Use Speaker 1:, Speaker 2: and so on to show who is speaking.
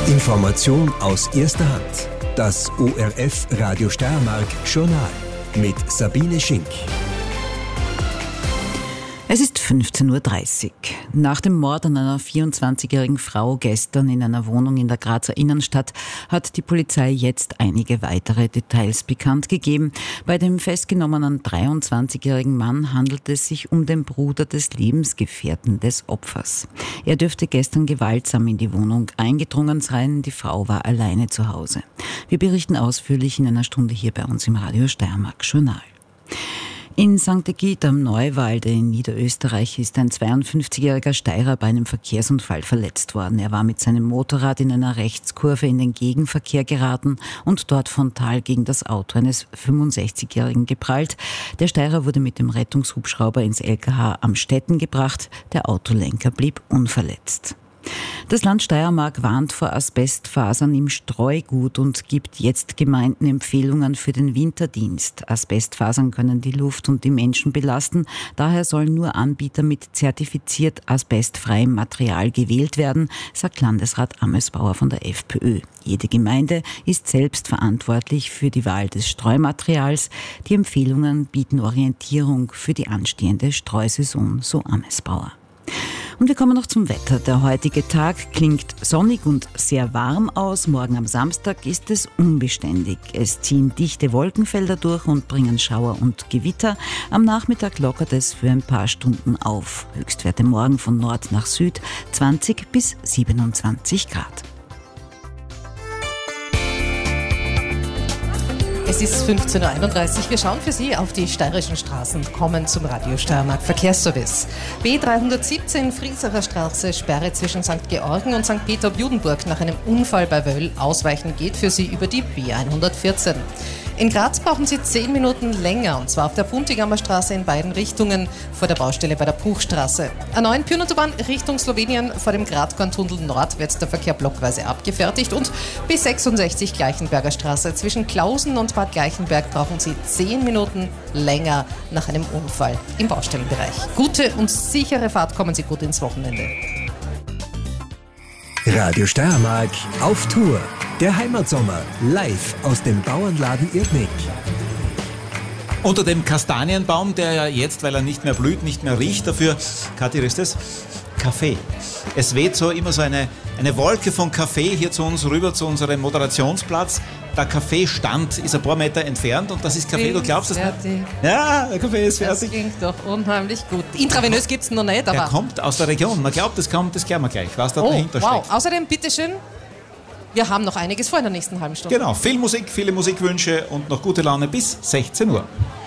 Speaker 1: Information aus erster Hand. Das ORF Radio Steiermark Journal mit Sabine Schink.
Speaker 2: Es ist 15.30 Uhr. Nach dem Mord an einer 24-jährigen Frau gestern in einer Wohnung in der Grazer Innenstadt hat die Polizei jetzt einige weitere Details bekannt gegeben. Bei dem festgenommenen 23-jährigen Mann handelt es sich um den Bruder des Lebensgefährten des Opfers. Er dürfte gestern gewaltsam in die Wohnung eingedrungen sein. Die Frau war alleine zu Hause. Wir berichten ausführlich in einer Stunde hier bei uns im Radio Steiermark Journal. In St. Egid am Neuwalde in Niederösterreich ist ein 52-jähriger Steirer bei einem Verkehrsunfall verletzt worden. Er war mit seinem Motorrad in einer Rechtskurve in den Gegenverkehr geraten und dort frontal gegen das Auto eines 65-jährigen geprallt. Der Steirer wurde mit dem Rettungshubschrauber ins LKH Amstetten gebracht. Der Autolenker blieb unverletzt. Das Land Steiermark warnt vor Asbestfasern im Streugut und gibt jetzt Gemeinden Empfehlungen für den Winterdienst. Asbestfasern können die Luft und die Menschen belasten. Daher sollen nur Anbieter mit zertifiziert asbestfreiem Material gewählt werden, sagt Landesrat Amesbauer von der FPÖ. Jede Gemeinde ist selbst verantwortlich für die Wahl des Streumaterials. Die Empfehlungen bieten Orientierung für die anstehende Streusaison, so Amesbauer. Und wir kommen noch zum Wetter. Der heutige Tag klingt sonnig und sehr warm aus. Morgen am Samstag ist es unbeständig. Es ziehen dichte Wolkenfelder durch und bringen Schauer und Gewitter. Am Nachmittag lockert es für ein paar Stunden auf. Höchstwerte morgen von Nord nach Süd 20 bis 27 Grad.
Speaker 3: Es ist 15.31 Uhr. Wir schauen für Sie auf die steirischen Straßen, kommen zum Radio Steiermark Verkehrsservice. B317 Friesacher Straße, Sperre zwischen St. Georgen und St. Peter-Judenburg nach einem Unfall bei Wöll. Ausweichen geht für Sie über die B114. In Graz brauchen Sie 10 Minuten länger, und zwar auf der Puntigamer Straße in beiden Richtungen vor der Baustelle bei der Buchstraße. A9 Pyreneeautobahn Richtung Slowenien vor dem Gratkorntunnel Nord wird der Verkehr blockweise abgefertigt, und B66 Gleichenberger Straße zwischen Klausen und Bad Gleichenberg brauchen Sie 10 Minuten länger nach einem Unfall im Baustellenbereich. Gute und sichere Fahrt, kommen Sie gut ins Wochenende.
Speaker 1: Radio Steiermark auf Tour. Der Heimatsommer live aus dem Bauernladen Irdnik.
Speaker 4: Unter dem Kastanienbaum, der ja jetzt, weil er nicht mehr blüht, nicht mehr riecht, dafür, Kathi, ist das Kaffee. Es weht so immer so eine Wolke von Kaffee hier zu uns rüber, zu unserem Moderationsplatz. Der Kaffeestand ist ein paar Meter entfernt und das ist Kaffee, du glaubst es nicht? Ja, der Kaffee ist fertig.
Speaker 3: Das klingt doch unheimlich gut. Intravenös gibt es noch nicht, aber...
Speaker 4: Der kommt aus der Region. Man glaubt, das kommt, das klären wir gleich, was da dahinter steckt.
Speaker 3: Außerdem, bitteschön, wir haben noch einiges vor in der nächsten halben Stunde.
Speaker 4: Genau, viel Musik, viele Musikwünsche und noch gute Laune bis 16 Uhr.